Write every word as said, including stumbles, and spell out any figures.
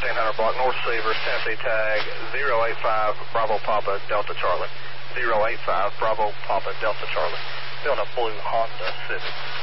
fourteen hundred block North Seavers, Tennessee tag zero eight five Bravo Papa Delta Charlie. zero eight five Bravo Papa Delta Charlie. Still in a blue Honda Civic.